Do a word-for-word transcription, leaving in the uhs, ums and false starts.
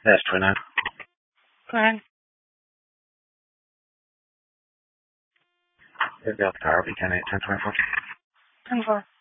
That's twenty-nine. Go ahead. They've got the power, be ten eight, ten twenty-four. ten four.